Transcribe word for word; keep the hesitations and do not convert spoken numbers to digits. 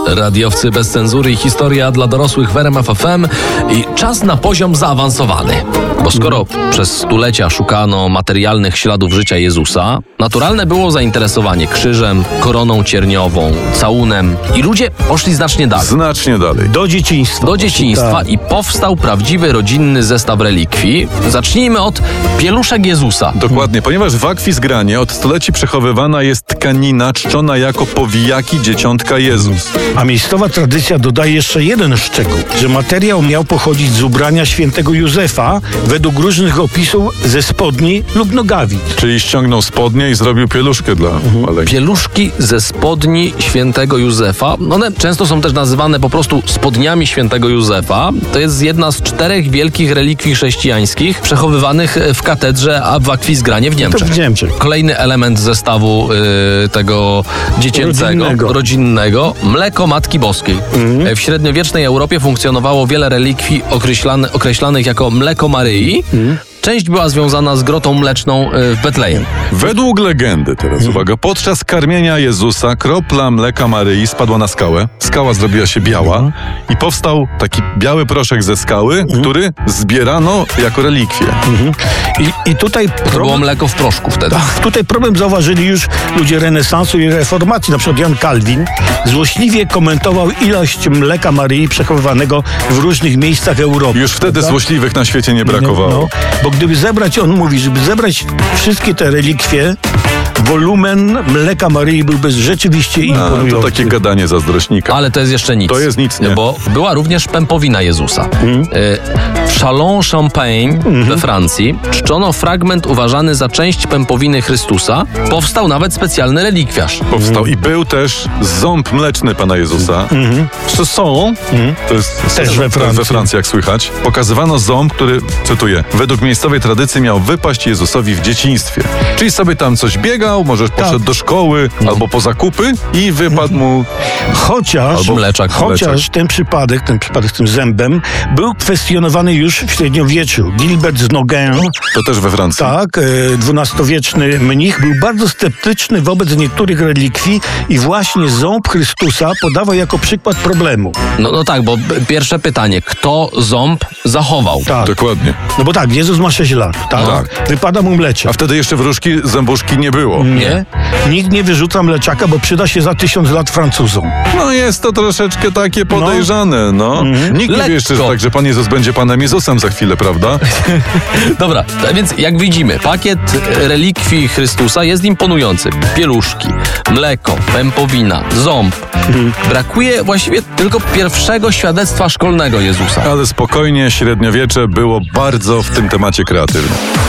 Radiowcy bez cenzury i historia dla dorosłych w R M F F M i czas na poziom zaawansowany. Bo skoro przez stulecia szukano materialnych śladów życia Jezusa, naturalne było zainteresowanie krzyżem, koroną cierniową, całunem i ludzie poszli znacznie dalej. Znacznie dalej. Do dzieciństwa. Do dzieciństwa Tak. i powstał prawdziwy rodzinny zestaw relikwii. Zacznijmy od pieluszek Jezusa. Dokładnie, ponieważ w akwizgranie od stuleci przechowywana jest tkanina czczona jako powijaki dzieciątka Jezus. A miejscowa tradycja dodaje jeszcze jeden szczegół, że materiał miał pochodzić z ubrania świętego Józefa, według różnych opisów ze spodni lub nogawic. Czyli ściągnął spodnie i zrobił pieluszkę dla maleńkiego. Pieluszki ze spodni świętego Józefa. One często są też nazywane po prostu spodniami świętego Józefa. To jest jedna z czterech wielkich relikwii chrześcijańskich przechowywanych w katedrze a w akwizgranie w Niemczech. To w Niemczech. Kolejny element zestawu y, tego dziecięcego, rodzinnego. rodzinnego, mleko Matki Boskiej. Mhm. W średniowiecznej Europie funkcjonowało wiele relikwii określane, określanych jako mleko Maryi. Mhm. Część była związana z grotą mleczną w Betlejem. Według legendy, teraz uwaga, podczas karmienia Jezusa kropla mleka Maryi spadła na skałę. Skała zrobiła się biała i powstał taki biały proszek ze skały, który zbierano jako relikwię. I, i tutaj To problem, było mleko w proszku wtedy. tutaj problem zauważyli już ludzie renesansu i reformacji. Na przykład Jan Kalwin złośliwie komentował ilość mleka Maryi przechowywanego w różnych miejscach Europy. Już wtedy Prawda? złośliwych na świecie nie brakowało. No, bo gdyby zebrać, on mówi, żeby zebrać wszystkie te relikwie, wolumen mleka Maryi byłby rzeczywiście A, imponujący. to takie gadanie zazdrośnika. Ale to jest jeszcze nic. To jest nic, nie? Bo była również pępowina Jezusa. Mhm. W Châlons-Champagne we Francji czczono fragment uważany za część pępowiny Chrystusa. Powstał nawet specjalny relikwiarz. Powstał i był też ząb mleczny Pana Jezusa. Co są? To jest Też we Francji. we Francji, jak słychać. Pokazywano ząb, który, cytuję, według miejscowej tradycji miał wypaść Jezusowi w dzieciństwie. Czyli sobie tam coś biegał, może poszedł do szkoły albo po zakupy i wypadł mu... Chociaż, Albo mleczak. chociaż mleczak. ten przypadek, ten przypadek z tym zębem był kwestionowany już w średniowieczu. Gilbert z Nogin, To też we Francji. tak, e, dwunastowieczny mnich, był bardzo sceptyczny wobec niektórych relikwii i właśnie ząb Chrystusa podawał jako przykład problemu. No, no tak, bo b- pierwsze pytanie, kto ząb zachował? Tak. Dokładnie. No bo tak, Jezus ma sześć lat, tak? Tak. Wypada mu mleczek. A wtedy jeszcze wróżki, zębuszki nie było. Nie. Nikt nie wyrzuca mleczaka, bo przyda się za tysiąc lat Francuzom. No jest to troszeczkę takie podejrzane, no. Nikt nie Lekko. wie jeszcze, że tak, że Pan Jezus będzie Panem Jezusem za chwilę, prawda? Dobra, a więc jak widzimy, pakiet relikwii Chrystusa jest imponujący. Pieluszki, mleko, pępowina, ząb. Brakuje właściwie tylko pierwszego świadectwa szkolnego Jezusa. Ale spokojnie, średniowiecze było bardzo w tym temacie kreatywne.